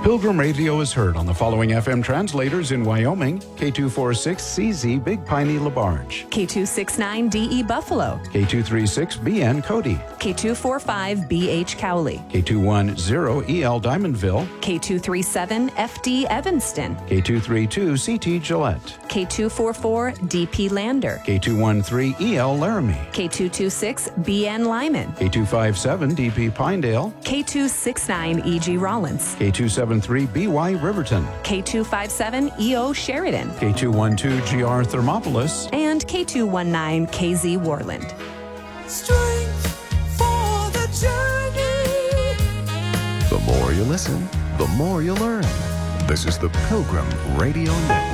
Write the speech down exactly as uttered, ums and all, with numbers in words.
Pilgrim Radio is heard on the following F M translators in Wyoming: K two forty-six C Z Big Piney LaBarge, K two sixty-nine D E Buffalo, K two thirty-six B N Cody, K two forty-five B H Cowley, K two ten E L Diamondville, K two thirty-seven F D Evanston, K two thirty-two C T Gillette, K two forty-four D P Lander, K two thirteen E L Laramie, K two twenty-six B N Lyman, K two fifty-seven D P Pinedale, K two sixty-nine E G Rollins, K two seventy-three B Y Riverton, K two fifty-seven E O Sheridan, K two twelve G R Thermopolis, and K two nineteen K Z Worland. Strength for the journey. The more you listen, the more you learn. This is the Pilgrim Radio Network.